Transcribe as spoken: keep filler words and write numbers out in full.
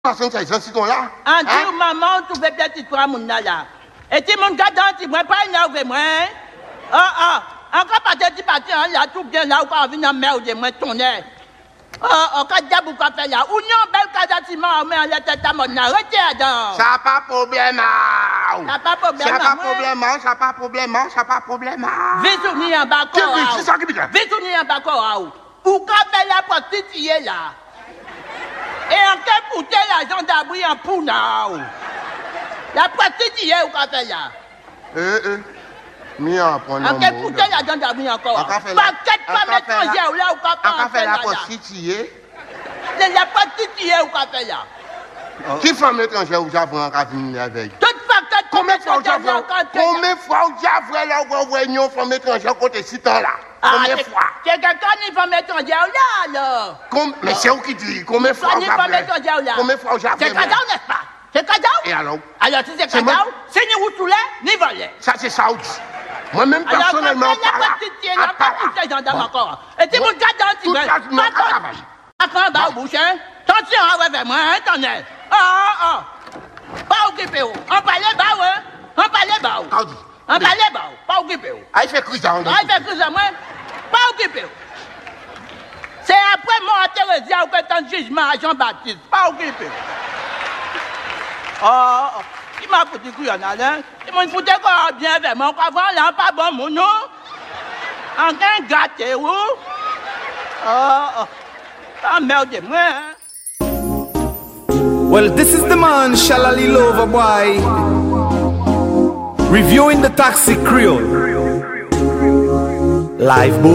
Un jour, maman, tu veux peut-être toi, mon là. Et si mon gars dans, tu ne pas énerver, moi. Ah, ah, encore pas de partir, là, tout bien là, où on vient à merde, moi, tourner. Ah, oh, quand diable, quoi faire là? Union, belle cadasiment, mais on la tête à mon arrêtez, donc. Ça n'a pas problème. Ça n'a pas problème. Ça n'a pas problème, ça n'a pas problème, ça n'a pas problème. Vissouni en bas, quoi. C'est ça qui me dit. Vissouni en bas, quoi. Où quand fait la prostituée là? Et en quel bouteille l'argent d'abri en pouna? La prostituée ou quoi fait là? Eh, eh. Mia, prends en quel bouteille l'argent d'abri encore? Pas quatre femmes étrangères là ou quoi fait la prostituée? C'est la prostituée ou quoi fait là? Qui femme étrangère ou j'apprends en cabine avec? Toute femme Combien de fois Combien de fois vous avez là où vous femme étrangère côté six ans là? Combien de fois? C'est quelqu'un qui femme étrangère là, là. Mais c'est où qui dit? Combien de fois vous avez? Combien de fois vous avez? C'est cadavre, n'est-ce pas? C'est cadavre? Et alors? Alors si c'est cadavre, c'est ni routoulet, ni volet. Ça c'est saoudi. Moi-même personnellement, alors pas tous ces gendarmes encore. Et si vous regardez un petit peu, pas quand on va au boucher, attention à vers moi, attendez. Ah, ah, pas occupé, on parlait bas, ouais. On parlait bas. On parlait bas, pas occupé. Ah, il fait crise à moi. Ah, il fait crise à moi, pas occupé. C'est après moi, Thérèse, ou que ton jugement à Jean-Baptiste, pas occupé. Oh, il m'a foutu couille en allant. Il m'a foutu quoi bien vers moi, quoi, voilà, pas bon, mon nom. En qu'un gâté, où? Oh, oh. Ah, merde, moi, hein. Well, this is the man, Shalali Lover Boy, reviewing the Taxi Creole. Live boy.